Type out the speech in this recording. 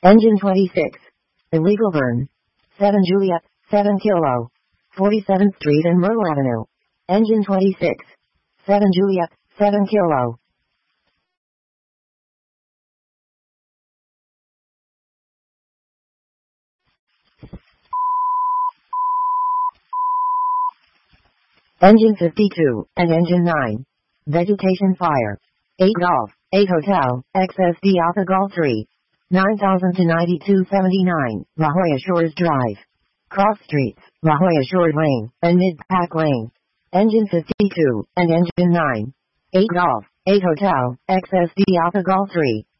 Engine 26. Illegal burn. 7 Juliet, 7 Kilo. 47th Street and Myrtle Avenue. Engine 26. 7 Juliet, 7 Kilo. Engine 52, and Engine 9. Vegetation fire. 8 Golf, 8 Hotel, XSD Alpha Golf 3. 9000 to 9279, La Jolla Shores Drive. Cross Streets, La Jolla Shores Lane, and Mid-Pack Lane. Engine 52, and Engine 9. 8 Golf, 8 Hotel, XSD Alpha Golf 3.